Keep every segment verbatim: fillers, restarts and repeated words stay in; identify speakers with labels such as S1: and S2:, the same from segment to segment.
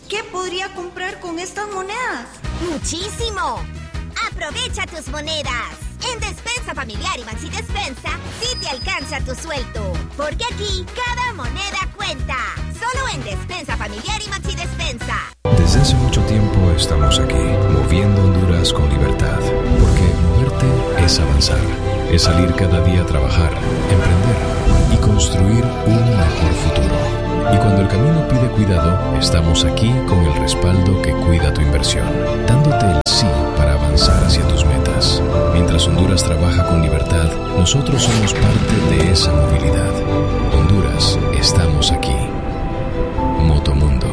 S1: ¿Qué podría comprar con estas monedas?
S2: ¡Muchísimo! ¡Aprovecha tus monedas! En Despensa Familiar y Maxi Despensa, sí te alcanza tu sueldo. Porque aquí, cada moneda cuenta. Solo en Despensa Familiar y Maxi Despensa.
S3: Desde hace mucho tiempo estamos aquí, moviendo Honduras con libertad. Porque moverte es avanzar. Es salir cada día a trabajar, emprender y construir un mejor futuro. Y cuando el camino pide cuidado, estamos aquí con el respaldo que cuida tu inversión, dándote el sí para avanzar hacia tus metas. Mientras Honduras trabaja con libertad, nosotros somos parte de esa movilidad. Honduras, estamos aquí. Motomundo.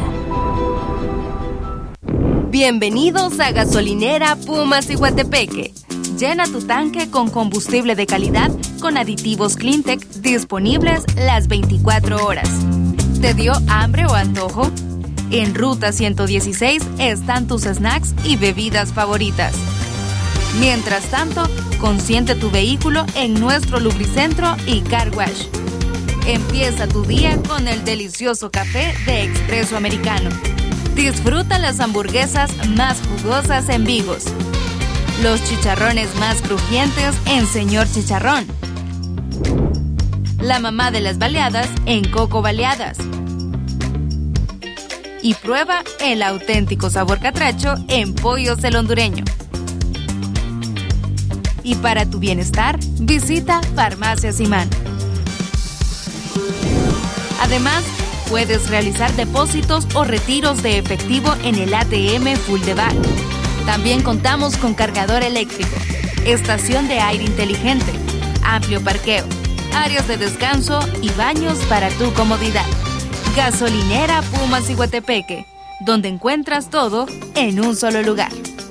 S4: Bienvenidos a Gasolinera Pumas Iguatepeque. Llena tu tanque con combustible de calidad con aditivos Cleantech disponibles las veinticuatro horas. ¿Te dio hambre o antojo? En Ruta ciento dieciséis están tus snacks y bebidas favoritas. Mientras tanto, consiente tu vehículo en nuestro lubricentro y car wash. Empieza tu día con el delicioso café de Expreso Americano. Disfruta las hamburguesas más jugosas en Vigos. Los chicharrones más crujientes en Señor Chicharrón. La mamá de las baleadas en Coco Baleadas. Y prueba el auténtico sabor catracho en Pollos el Hondureño. Y para tu bienestar, visita Farmacia Simán. Además, puedes realizar depósitos o retiros de efectivo en el A T M Full de Back. También contamos con cargador eléctrico, estación de aire inteligente, amplio parqueo, áreas de descanso y baños para tu comodidad. Gasolinera Pumas Iguatepeque, donde encuentras todo en un solo lugar.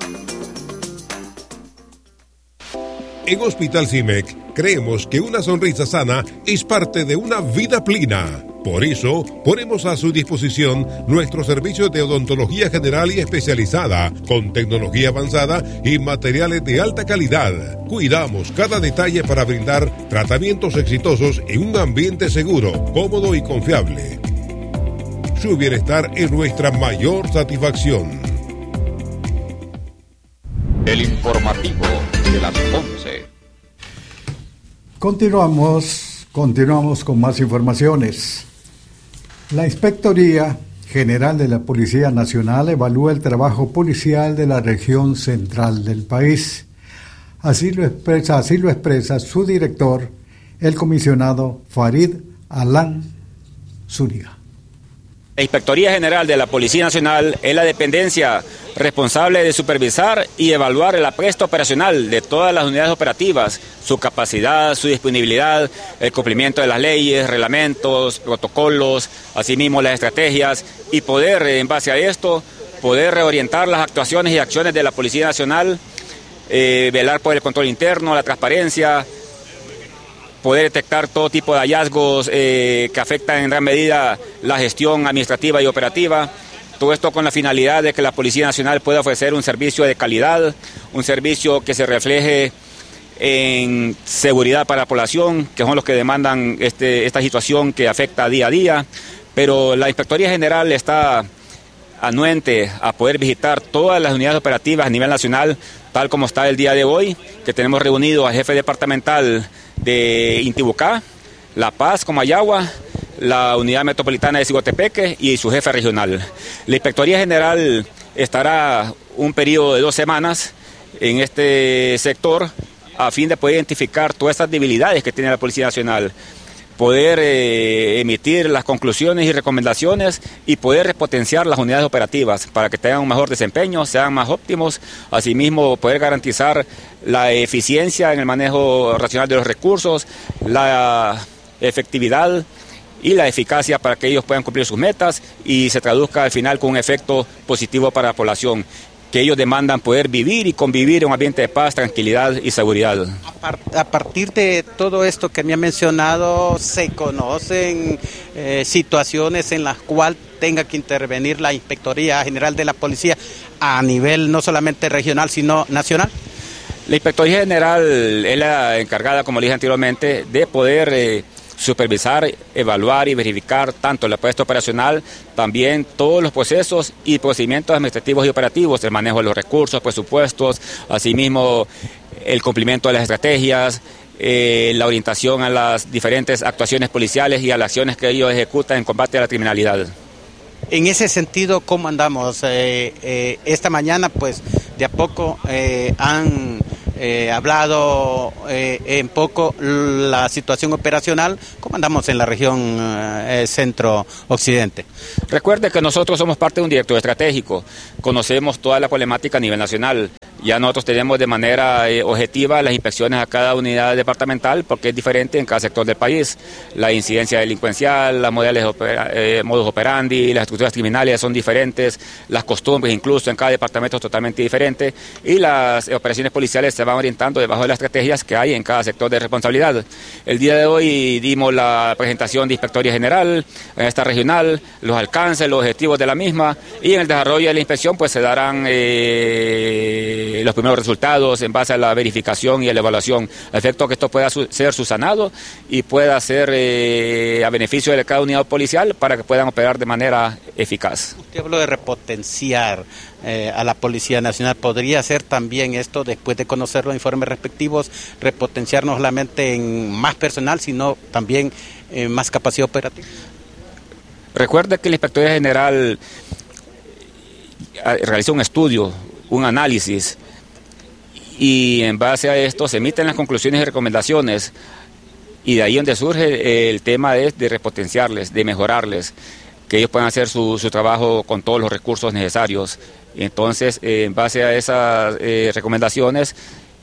S5: En Hospital CIMEC creemos que una sonrisa sana es parte de una vida plena. Por eso, ponemos a su disposición nuestros servicios de odontología general y especializada, con tecnología avanzada y materiales de alta calidad. Cuidamos cada detalle para brindar tratamientos exitosos en un ambiente seguro, cómodo y confiable. Su bienestar es nuestra mayor satisfacción.
S6: El informativo de las once.
S7: Continuamos, continuamos con más informaciones. La Inspectoría General de la Policía Nacional evalúa el trabajo policial de la región central del país. Así lo expresa, así lo expresa su director, el comisionado Farid Alan Zúñiga.
S8: La Inspectoría General de la Policía Nacional es la dependencia responsable de supervisar y evaluar el apresto operacional de todas las unidades operativas, su capacidad, su disponibilidad, el cumplimiento de las leyes, reglamentos, protocolos, asimismo las estrategias, y poder, en base a esto, poder reorientar las actuaciones y acciones de la Policía Nacional, eh, velar por el control interno, la transparencia, poder detectar todo tipo de hallazgos eh, que afectan en gran medida la gestión administrativa y operativa. Todo esto con la finalidad de que la Policía Nacional pueda ofrecer un servicio de calidad, un servicio que se refleje en seguridad para la población, que son los que demandan este, esta situación que afecta día a día. Pero la Inspectoría General está anuente a poder visitar todas las unidades operativas a nivel nacional, tal como está el día de hoy, que tenemos reunido al jefe departamental de Intibucá, La Paz, Comayagua, la unidad metropolitana de Ciguatepeque y su jefe regional. La Inspectoría General estará un periodo de dos semanas en este sector a fin de poder identificar todas estas debilidades que tiene la Policía Nacional, poder eh, emitir las conclusiones y recomendaciones y poder repotenciar las unidades operativas para que tengan un mejor desempeño, sean más óptimos, asimismo poder garantizar la eficiencia en el manejo racional de los recursos, la efectividad y la eficacia para que ellos puedan cumplir sus metas y se traduzca al final con un efecto positivo para la población, que ellos demandan poder vivir y convivir en un ambiente de paz, tranquilidad y seguridad.
S9: A, par a partir de todo esto que me ha mencionado, ¿se conocen eh, situaciones en las cuales tenga que intervenir la Inspectoría General de la Policía a nivel no solamente regional, sino nacional? La Inspectoría General es la encargada, como le dije anteriormente, de poder eh,
S8: supervisar, evaluar y verificar tanto el puesto operacional, también todos los procesos y procedimientos administrativos y operativos, el manejo de los recursos, presupuestos, asimismo el cumplimiento de las estrategias, eh, la orientación a las diferentes actuaciones policiales y a las acciones que ellos ejecutan en combate a la criminalidad.
S9: En ese sentido, ¿cómo andamos? Eh, eh, esta mañana, pues, de a poco eh, han eh, hablado eh, en poco la situación operacional. ¿Cómo andamos en la región eh, centro-occidente?
S8: Recuerde que nosotros somos parte de un directorio estratégico, conocemos toda la problemática a nivel nacional. Ya nosotros tenemos de manera eh, objetiva las inspecciones a cada unidad departamental porque es diferente en cada sector del país. La incidencia delincuencial, los modelos opera, eh, modus operandi, las estructuras criminales son diferentes, las costumbres incluso en cada departamento es totalmente diferente y las operaciones policiales se van orientando debajo de las estrategias que hay en cada sector de responsabilidad. El día de hoy dimos la presentación de Inspectoría General, en esta regional, los alcances, los objetivos de la misma y en el desarrollo de la inspección pues se darán Eh, los primeros resultados en base a la verificación y a la evaluación, a efecto que esto pueda su- ser subsanado y pueda ser eh, a beneficio de cada unidad policial para que puedan operar de manera eficaz.
S9: Usted habló de repotenciar eh, a la Policía Nacional. ¿Podría ser también esto, después de conocer los informes respectivos, repotenciar no solamente en más personal, sino también en más capacidad operativa?
S8: Recuerde que la Inspectoría General realizó un estudio, un análisis, y en base a esto se emiten las conclusiones y recomendaciones, y de ahí donde surge el tema es de repotenciarles, de mejorarles, que ellos puedan hacer su, su trabajo con todos los recursos necesarios. Y entonces, eh, en base a esas eh, recomendaciones,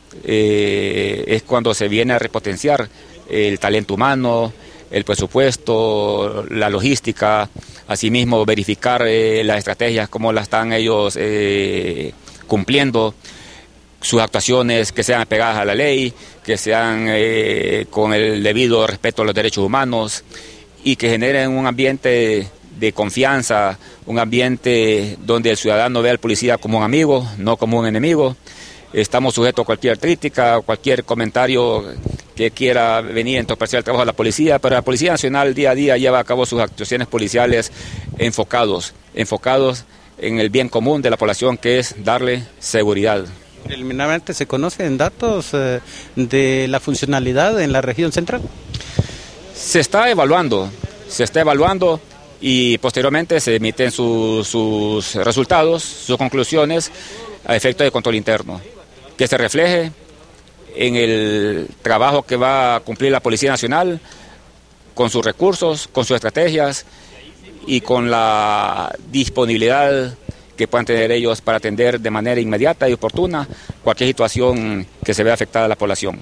S8: eh, es cuando se viene a repotenciar el talento humano, el presupuesto, la logística, asimismo verificar eh, las estrategias, cómo las están ellos eh, cumpliendo, sus actuaciones que sean apegadas a la ley, que sean eh, con el debido respeto a los derechos humanos y que generen un ambiente de confianza, un ambiente donde el ciudadano vea al policía como un amigo, no como un enemigo. Estamos sujetos a cualquier crítica, cualquier comentario que quiera venir a entorpecer el trabajo de la policía, pero la Policía Nacional día a día lleva a cabo sus actuaciones policiales enfocados, enfocados en el bien común de la población, que es darle seguridad.
S9: Preliminarmente, ¿se conocen datos eh, de la funcionalidad en la región central?
S8: Se está evaluando, se está evaluando y posteriormente se emiten su, sus resultados, sus conclusiones a efecto de control interno, que se refleje en el trabajo que va a cumplir la Policía Nacional con sus recursos, con sus estrategias y con la disponibilidad que puedan tener ellos para atender de manera inmediata y oportuna cualquier situación que se vea afectada a la población.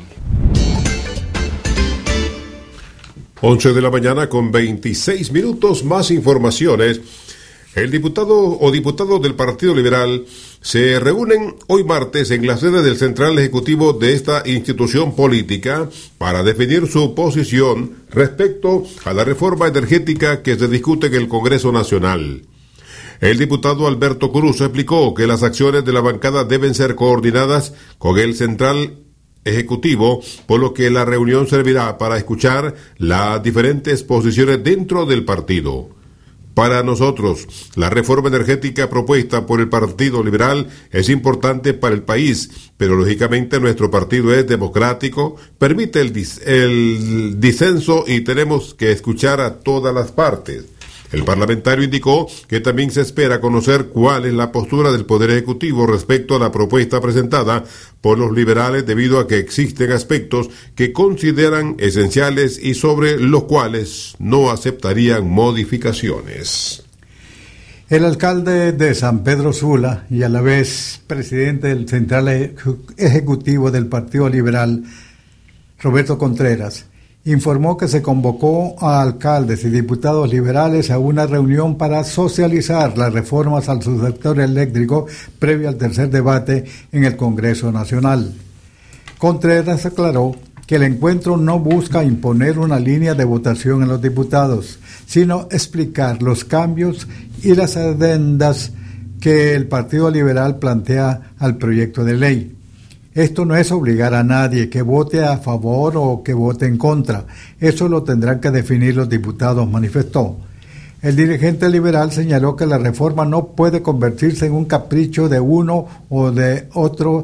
S5: once de la mañana con veintiséis minutos, más informaciones. El diputado o diputados del Partido Liberal se reúnen hoy martes en la sede del Central Ejecutivo de esta institución política para definir su posición respecto a la reforma energética que se discute en el Congreso Nacional. El diputado Alberto Cruz explicó que las acciones de la bancada deben ser coordinadas con el Central Ejecutivo, por lo que la reunión servirá para escuchar las diferentes posiciones dentro del partido. Para nosotros, la reforma energética propuesta por el Partido Liberal es importante para el país, pero lógicamente nuestro partido es democrático, permite el, dis- el disenso y tenemos que escuchar a todas las partes. El parlamentario indicó que también se espera conocer cuál es la postura del Poder Ejecutivo respecto a la propuesta presentada por los liberales, debido a que existen aspectos que consideran esenciales y sobre los cuales no aceptarían modificaciones.
S7: El alcalde de San Pedro Sula y a la vez presidente del Central Ejecutivo del Partido Liberal, Roberto Contreras, informó que se convocó a alcaldes y diputados liberales a una reunión para socializar las reformas al subsector eléctrico previo al tercer debate en el Congreso Nacional. Contreras aclaró que el encuentro no busca imponer una línea de votación en los diputados, sino explicar los cambios y las adendas que el Partido Liberal plantea al proyecto de ley. Esto no es obligar a nadie que vote a favor o que vote en contra. Eso lo tendrán que definir los diputados, manifestó. El dirigente liberal señaló que la reforma no puede convertirse en un capricho de uno o de otro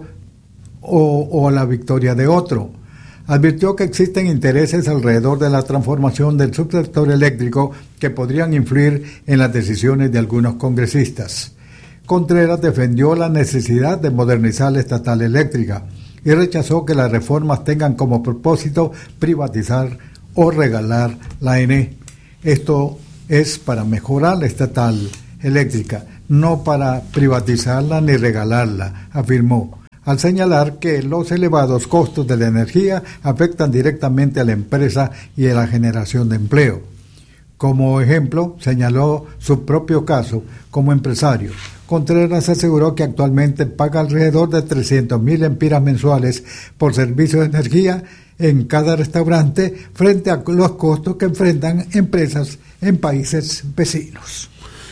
S7: o, o la victoria de otro. Advirtió que existen intereses alrededor de la transformación del subsector eléctrico que podrían influir en las decisiones de algunos congresistas. Contreras defendió la necesidad de modernizar la estatal eléctrica y rechazó que las reformas tengan como propósito privatizar o regalar la E N E. Esto es para mejorar la estatal eléctrica, no para privatizarla ni regalarla, afirmó, al señalar que los elevados costos de la energía afectan directamente a la empresa y a la generación de empleo. Como ejemplo, señaló su propio caso como empresario. Contreras aseguró que actualmente paga alrededor de trescientos mil empiras mensuales por servicio de energía en cada restaurante frente a los costos que enfrentan empresas en países vecinos.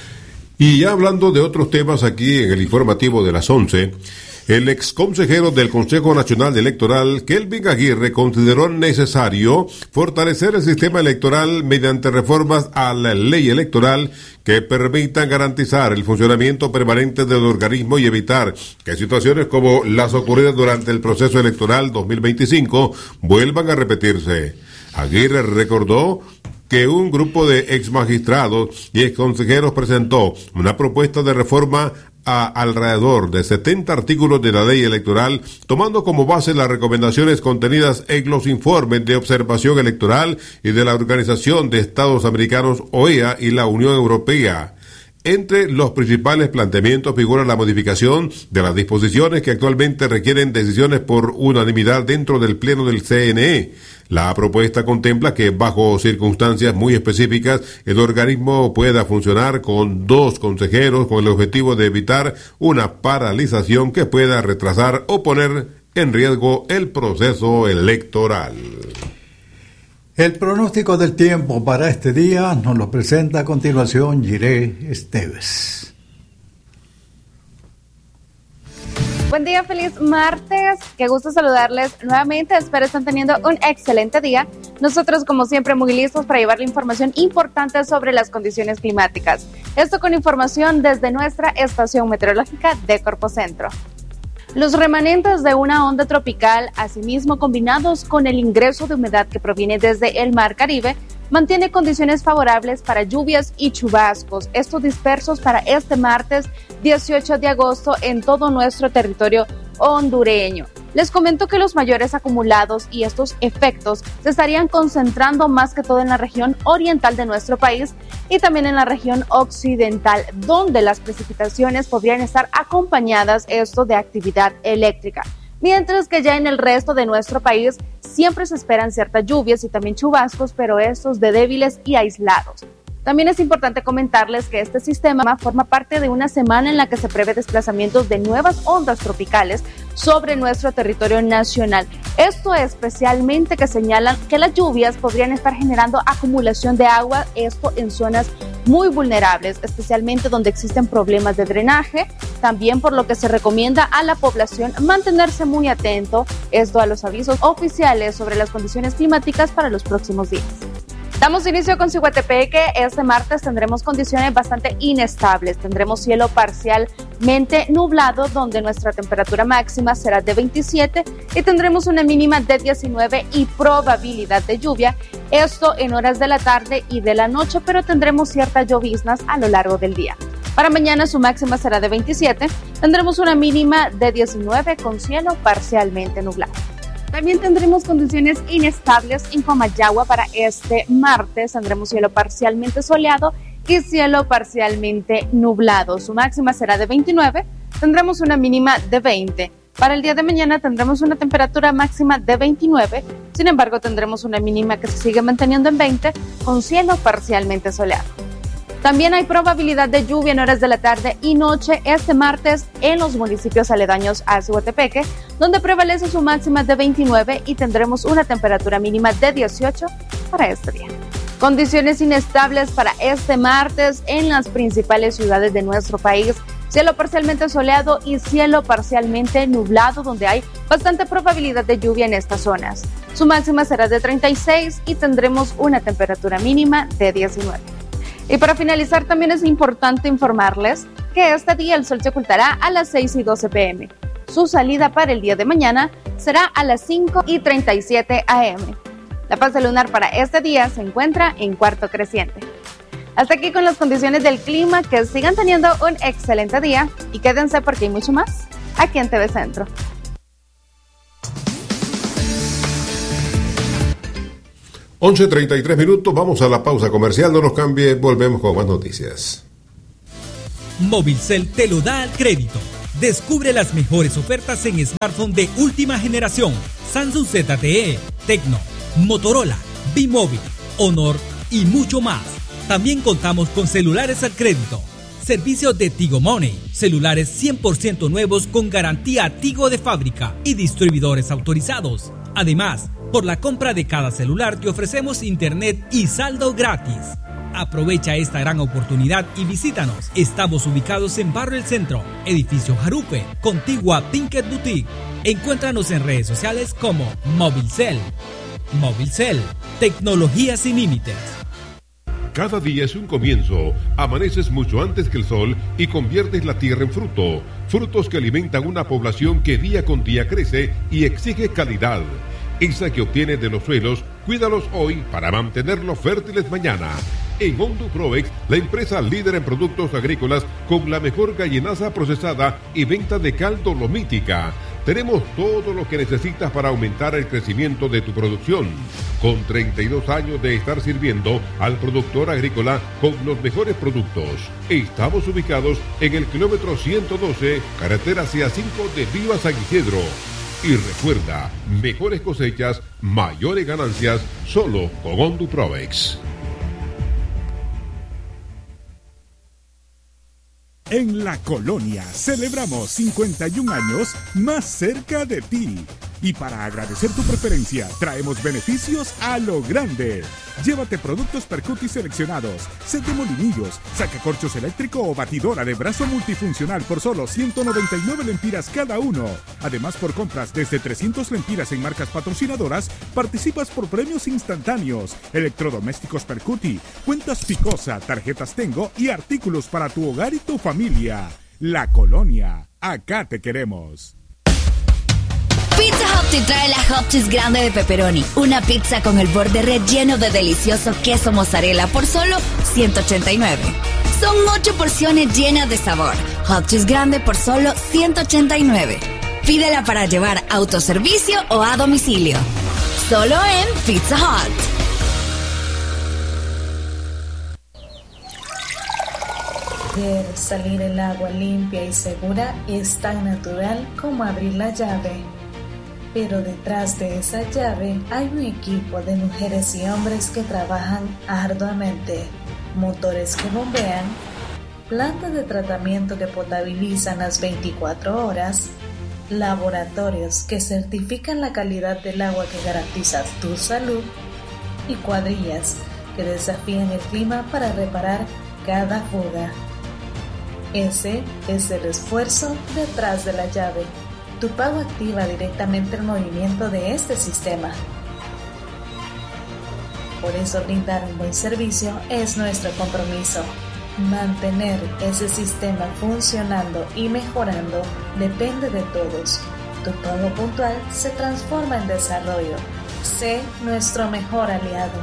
S5: Y ya hablando de otros temas aquí en el informativo de las once, el exconsejero del Consejo Nacional Electoral, Kelvin Aguirre, consideró necesario fortalecer el sistema electoral mediante reformas a la ley electoral que permitan garantizar el funcionamiento permanente del organismo y evitar que situaciones como las ocurridas durante el proceso electoral dos mil veinticinco vuelvan a repetirse. Aguirre recordó que un grupo de exmagistrados y exconsejeros presentó una propuesta de reforma a alrededor de setenta artículos de la ley electoral, tomando como base las recomendaciones contenidas en los informes de observación electoral y de la Organización de Estados Americanos, O E A, y la Unión Europea. Entre los principales planteamientos figura la modificación de las disposiciones que actualmente requieren decisiones por unanimidad dentro del Pleno del C N E. La propuesta contempla que bajo circunstancias muy específicas el organismo pueda funcionar con dos consejeros con el objetivo de evitar una paralización que pueda retrasar o poner en riesgo el proceso electoral.
S7: El pronóstico del tiempo para este día nos lo presenta a continuación Jiré Esteves.
S10: Buen día, feliz martes, qué gusto saludarles nuevamente, espero estén teniendo un excelente día. Nosotros como siempre muy listos para llevarle información importante sobre las condiciones climáticas. Esto con información desde nuestra estación meteorológica de Corpocentro. Los remanentes de una onda tropical, asimismo combinados con el ingreso de humedad que proviene desde el Mar Caribe, mantiene condiciones favorables para lluvias y chubascos, estos dispersos para este martes dieciocho de agosto en todo nuestro territorio hondureño. Les comento que los mayores acumulados y estos efectos se estarían concentrando más que todo en la región oriental de nuestro país y también en la región occidental, donde las precipitaciones podrían estar acompañadas esto de actividad eléctrica. Mientras que ya en el resto de nuestro país siempre se esperan ciertas lluvias y también chubascos, pero estos de débiles y aislados. También es importante comentarles que este sistema forma parte de una semana en la que se prevé desplazamientos de nuevas ondas tropicales sobre nuestro territorio nacional. Esto especialmente que señalan que las lluvias podrían estar generando acumulación de agua, esto en zonas muy vulnerables, especialmente donde existen problemas de drenaje, también por lo que se recomienda a la población mantenerse muy atento, esto a los avisos oficiales sobre las condiciones climáticas para los próximos días. Damos inicio con Ciguatepeque. Este martes tendremos condiciones bastante inestables. Tendremos cielo parcialmente nublado, donde nuestra temperatura máxima será de veintisiete y tendremos una mínima de diecinueve y probabilidad de lluvia. Esto en horas de la tarde y de la noche, pero tendremos ciertas lloviznas a lo largo del día. Para mañana su máxima será de veintisiete. Tendremos una mínima de diecinueve con cielo parcialmente nublado. También tendremos condiciones inestables en Comayagua para este martes. Tendremos cielo parcialmente soleado y cielo parcialmente nublado. Su máxima será de veintinueve. Tendremos una mínima de veinte. Para el día de mañana tendremos una temperatura máxima de veintinueve. Sin embargo, tendremos una mínima que se sigue manteniendo en veinte con cielo parcialmente soleado. También hay probabilidad de lluvia en horas de la tarde y noche este martes en los municipios aledaños a Ciguatepeque, donde prevalece su máxima de veintinueve y tendremos una temperatura mínima de dieciocho para este día. Condiciones inestables para este martes en las principales ciudades de nuestro país. cielo parcialmente soleado y cielo parcialmente nublado, donde hay bastante probabilidad de lluvia en estas zonas. Su máxima será de treinta y seis y tendremos una temperatura mínima de diecinueve. Y para finalizar, también es importante informarles que este día el sol se ocultará a las seis y doce pm. Su salida para el día de mañana será a las cinco y treinta y siete am. La fase lunar para este día se encuentra en cuarto creciente. Hasta aquí con las condiciones del clima, que sigan teniendo un excelente día y quédense porque hay mucho más aquí en T V Centro.
S5: once treinta y tres minutos, vamos a la pausa comercial, no nos cambie, volvemos con más noticias.
S11: Movilcel te lo da al crédito. Descubre las mejores ofertas en smartphone de última generación: Samsung Z T E, Tecno, Motorola, B-Mobile, Honor y mucho más. También contamos con celulares al crédito, servicios de Tigo Money, celulares cien por ciento nuevos con garantía Tigo de fábrica y distribuidores autorizados. Además, por la compra de cada celular te ofrecemos internet y saldo gratis. Aprovecha esta gran oportunidad y visítanos. Estamos ubicados en Barrio El Centro, edificio Jarupe, contigua Pinket Boutique. Encuéntranos en redes sociales como Movilcel. Movilcel, tecnología sin límites.
S5: Cada día es un comienzo. Amaneces mucho antes que el sol y conviertes la tierra en fruto. Frutos que alimentan una población que día con día crece y exige calidad. Esa que obtienes de los suelos, cuídalos hoy para mantenerlos fértiles mañana. En Honduprovex, la empresa líder en productos agrícolas con la mejor gallinaza procesada y venta de caldo lomítica. Tenemos todo lo que necesitas para aumentar el crecimiento de tu producción. Con treinta y dos años de estar sirviendo al productor agrícola con los mejores productos. Estamos ubicados en el kilómetro ciento doce, carretera C A cinco de Viva San Isidro. Y recuerda, mejores cosechas, mayores ganancias, solo con Honduprovex.
S12: En La Colonia celebramos cincuenta y un años más cerca de ti. Y para agradecer tu preferencia, traemos beneficios a lo grande. Llévate productos Percuti seleccionados, set de molinillos, sacacorchos eléctrico o batidora de brazo multifuncional por solo ciento noventa y nueve lempiras cada uno. Además, por compras desde trescientas lempiras en marcas patrocinadoras, participas por premios instantáneos, electrodomésticos Percuti, cuentas Picosa, tarjetas Tengo y artículos para tu hogar y tu familia. La Colonia, acá te queremos.
S13: Pizza Hut te trae la Hot Cheese grande de pepperoni, una pizza con el borde relleno de delicioso queso mozzarella por solo ciento ochenta y nueve. Son ocho porciones llenas de sabor. Hot Cheese grande por solo ciento ochenta y nueve. Pídela para llevar a autoservicio o a domicilio. Solo en Pizza Hut.
S14: Ver salir el agua limpia y segura es tan natural como abrir la llave. Pero detrás de esa llave hay un equipo de mujeres y hombres que trabajan arduamente, motores que bombean, plantas de tratamiento que potabilizan las veinticuatro horas, laboratorios que certifican la calidad del agua que garantiza tu salud y cuadrillas que desafían el clima para reparar cada fuga. Ese es el esfuerzo detrás de la llave. Tu pago activa directamente el movimiento de este sistema. Por eso brindar un buen servicio es nuestro compromiso. Mantener ese sistema funcionando y mejorando depende de todos. Tu pago puntual se transforma en desarrollo. Sé nuestro mejor aliado.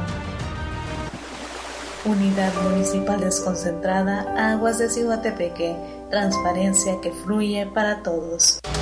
S14: Unidad Municipal Desconcentrada Aguas de Cihuatepeque. Transparencia que fluye para todos.